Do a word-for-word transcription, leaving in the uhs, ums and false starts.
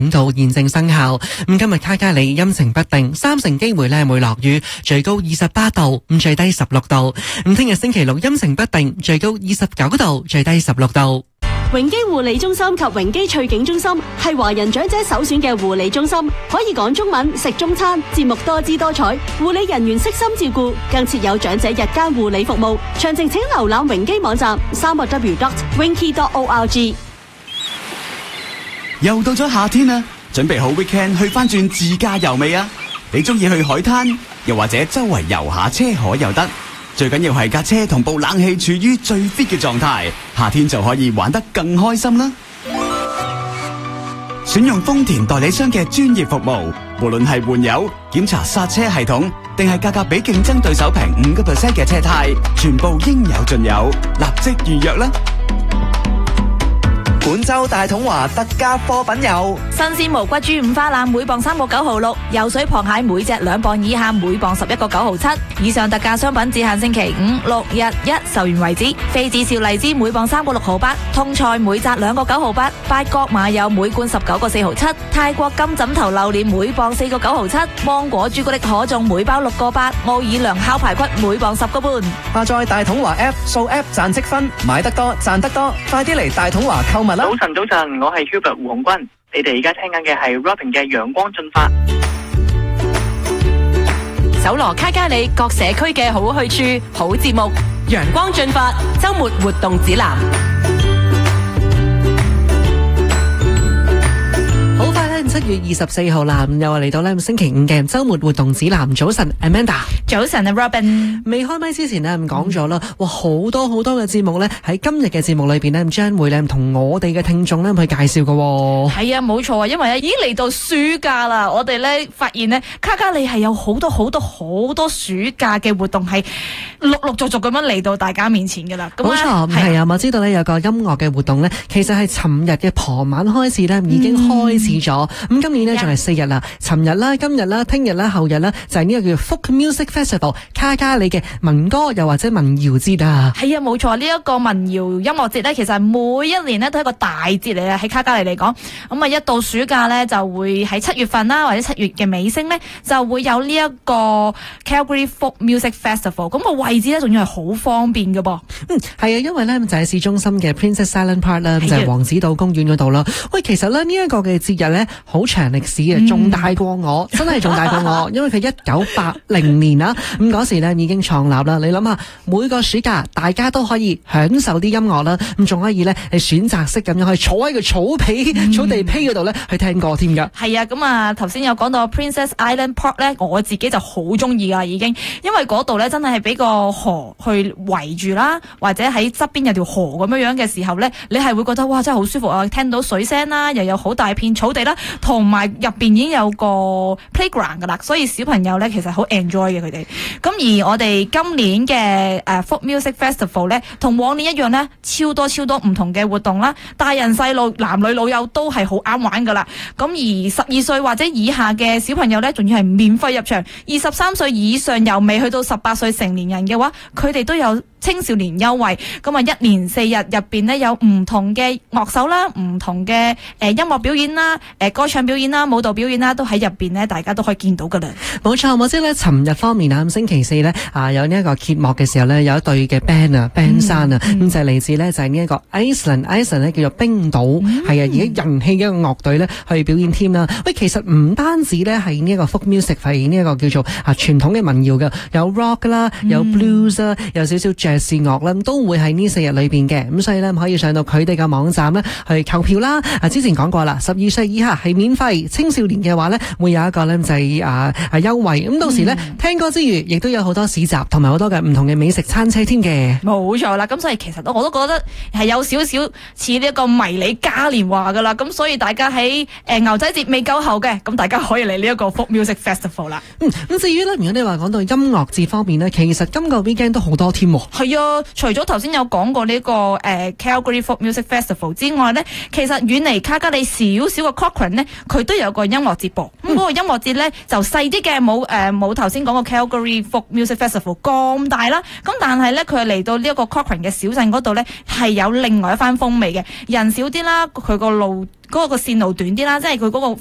五度現正生效。咁今日卡加里陰晴不定，三成機會咧會落雨，最高二十八度，咁最低十六度。咁聽日星期六陰晴不定，最高二十九度，最低十六度。 榮基護理中心及榮基翠景中心係華人長者首選嘅護理中心，可以講中文、食中餐，節目多姿多彩，護理人員悉心照顧，更設有長者日間護理服務。詳情請瀏覽榮基網站三個 w dot winky dot org。 又到咗夏天啦，準備好 weekend 去翻轉自駕遊未啊？你中意去海灘，又或者周圍遊下車河又得，最緊要係架車同部冷氣處於最 fit 嘅狀態，夏天就可以玩得更開心啦！選用豐田代理商嘅專業服務，無論係換油、檢查剎車系統，定係價格比競爭對手平五個 percent 嘅車胎，全部應有盡有，立即預約啦！ 本周大統華特價貨品有新鮮無骨豬五花腩每磅三個九毫六，游水螃蟹每隻兩磅以下每磅十一個九毫七。以上特價商品只限星期五、六、日一售完為止。非子少荔枝每磅三個六毫八，通菜每紮兩個九毫八，八角馬柚每罐十九個四毫七，泰國金枕頭榴蓮每磅四個九毫七，芒果朱古力可頌每包六個八，奧爾良烤排骨每磅十個半。 下載大統華 App， 掃 App 賺積分，買得多賺得多，快啲嚟大統華購物啦！ 早晨，早晨，我係 Hubert 胡鴻鈞，你哋而家聽緊嘅係 Robin 嘅陽光進發。 搜羅卡加里各社區嘅好去處、好節目，陽光進發週末活動指南。 好快咧，七月二十四號啦，又嚟到咧星期五嘅週末活動指南。早晨 Amanda， 早晨啊 Robin。 未開麥之前咧，咁講咗啦，哇好多好多嘅節目咧喺今日嘅節目裏邊咧，將會咧同我哋嘅聽眾咧去介紹嘅。 係啊，冇錯啊，因為咧已經嚟到暑假啦，我哋咧發現咧卡加里係有好多好多好多暑假嘅活動係陸陸續續咁樣嚟到大家面前噶啦。 冇錯，係啊，我知道咧有個音樂嘅活動咧，其實係尋日嘅傍晚開始咧已經開始咗。咁、嗯、今年呢，仲係四日啦，尋日啦、今日啦、聽日啦、後日啦，就係、是、呢個叫 Folk Music Festival 卡加里嘅民歌又或者民謠節啊。 係啊，冇錯，呢、這、一個民謠音樂節咧，其實每一年咧都係一個大節嚟啊。喺卡加里嚟講，咁啊一到暑假咧就會喺七月份啦，或者七月嘅尾聲咧就會有呢一個 Calgary Folk Music Festival。咁個位置咧仲要係好方便嘅噃。 嗯，係啊，因為咧就係市中心嘅 Princess Island Park 啦，就係王子島公園嗰度啦。喂，其實咧呢一個嘅節日咧好長歷史嘅，仲大過我，真係仲大過我，因為佢一九八零年啦，咁嗰時咧已經創立啦。你諗下，每個暑假大家都可以享受啲音樂啦，咁仲可以咧係選擇式咁樣去坐喺個草皮、嗯、草地皮嗰度咧去聽歌添噶。 係啊，咁啊頭先有講到 Princess Island Park 咧，我自己就好中意噶已經，因為嗰度咧真係係俾個河去圍住啦，或者喺側邊有條河咁樣樣嘅時候咧，你係會覺得哇真係好舒服啊！聽到水聲啦，又有好大片草地啦，同埋入邊已經有個 playground 噶啦，所以小朋友咧其實好 enjoy 嘅佢哋。咁而我哋今年嘅誒 Folk Music Festival 咧，同往年一樣咧，超多超多唔同嘅活動啦，大人細路、男女老幼都係好啱玩噶啦。咁而十二歲或者以下嘅小朋友咧，仲要係免費入場；二十三歲以上由未去到十八歲成年人嘅話，佢哋都有青少年優惠。咁啊，一連四日入邊咧有唔同嘅樂手啦，唔同嘅誒音樂表演啦，誒歌唱表演啦，舞蹈表演啦，都喺入邊咧，大家都可以見到噶啦。 冇錯，我知咧，尋日方面啊，咁星期四咧啊，有呢一個揭幕嘅時候咧，有一隊嘅 band 啊 band 山啊，咁、嗯、就係嚟自咧就係呢一個 Iceland，Iceland 咧叫做冰島，係、嗯、啊，而家人氣嘅一個樂隊咧去表演添啦。喂，其實唔單止咧係呢一個 folk music， 係呢一個叫做啊傳統嘅民謠嘅，有 rock 啦，有 blues 啦、嗯，有少少爵士樂啦，都會喺呢四日裏邊嘅。咁所以咧可以上到佢哋嘅網站咧去購票啦。啊，之前講過啦，十二歲以下係免費，青少年嘅話咧會有一個咧就係啊啊優惠。咁到時咧、嗯、聽歌之餘，亦都有好多市集同埋好多嘅唔同嘅美食餐車添嘅。 冇錯啦，咁所以其實我都覺得係有少少似呢一個迷你嘉年華噶啦。咁所以大家喺誒、呃、牛仔節未夠後嘅，咁大家可以嚟呢一個 Folk Music Festival 啦。 嗯，咁至於咧，如果你話講到音樂節方面咧，其實今個 weekend 都好多添。 係啊，除咗頭先有講過呢、這個誒、呃、Calgary Folk Music Festival 之外咧，其實遠離卡加里少少嘅 Cochrane 咧，佢都有個音樂節噃。咁嗰個音樂節咧就細啲嘅，冇誒冇頭先講個 Calgary Folk Music Festival 咁大啦。咁但係咧佢嚟到呢一個 Cochrane 嘅小鎮嗰度咧係有另外一番風味嘅，人少啲啦，佢個路。嗰個線路短啲啦，即係佢嗰個